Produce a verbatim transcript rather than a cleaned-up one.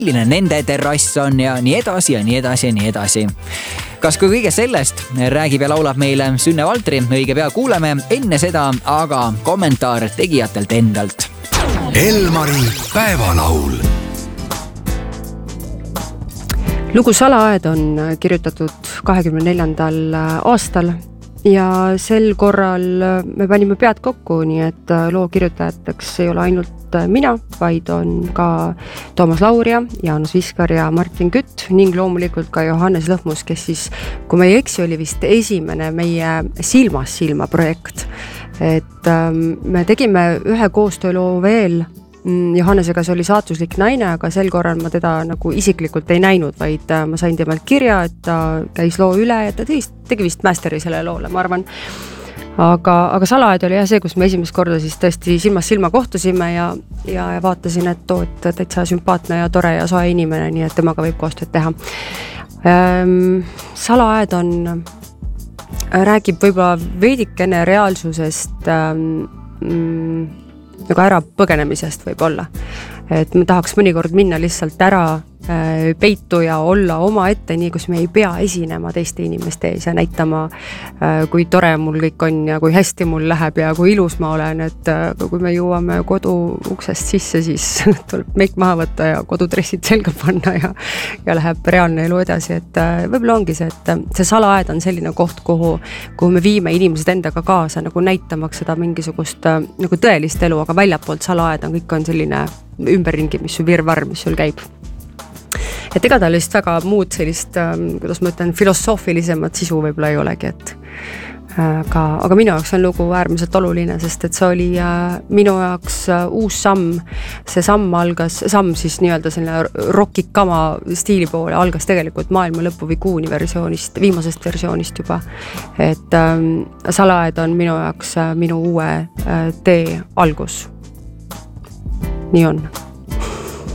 milline nende terrass on ja nii edasi ja nii edasi ja nii edasi. Kas kui kõige sellest räägib ja laulab meile Sünne Valtri, õige pea kuuleme enne seda, aga kommentaar tegijatelt endalt. Elmari päevalaul. Lugu Salaaed on kirjutatud kahekümne neljandal aastal ja sel korral me panime pead kokku, nii et loo kirjutajateks ei ole ainult mina, vaid on ka Toomas Lauria, Jaanus Viskar ja Martin Kütt ning loomulikult ka Johannes Lõhmus, kes siis, kui me ei eksi, oli vist esimene meie Silmas silma projekt. Et me tegime ühe koostööloo veel Johannesega, see oli Saatuslik naine, aga sel korral ma teda nagu isiklikult ei näinud, vaid ma sain temalt kirja, et ta käis loo üle ja ta tegi vist masteri selle loole, ma arvan. Aga, aga Salaaed oli jah see, kus me esimest korda siis tõesti silmas silma kohtusime ja, ja vaatasin, et too, et täitsa sümpaatne ja tore ja soe inimene, nii et temaga võib koostööd teha. Salaaed on, räägib võib-olla veidikene reaalsusest mm, nagu ära põgenemisest võib olla. Et me tahaks mõnikord minna lihtsalt ära äh, peitu ja olla oma ette, nii kus me ei pea esinema teiste inimeste ees ja näitama, äh, kui tore mul kõik on ja kui hästi mul läheb ja kui ilus ma olen, et äh, kui me jõuame kodu uksest sisse, siis tuleb meik maha võtta ja kodudressid selga panna ja, ja läheb reaalne elu edasi, et äh, võib-olla ongi see, et see Salaaed on selline koht, kuhu, kuhu me viime inimesed endaga kaasa, nagu näitamaks seda mingisugust äh, nagu tõelist elu, aga väljapoolt Salaaed on kõik on selline ümberringi, mis sul virvarr, mis sul käib. Et ega ta lihtsalt väga muud sellist, kuidas ma ütlen, filosoofilisemat sisu võib-olla ei olegi, et aga, aga minu jaoks on lugu äärmiselt oluline, sest et see oli minu jaoks uus samm. See samm algas, samm siis nii-öelda selline rockikama stiili poole algas tegelikult Maailma lõpu vikuuni versioonist, viimasest versioonist juba. Et ähm, Salaaed on minu jaoks minu uue äh, tee algus. Nii on.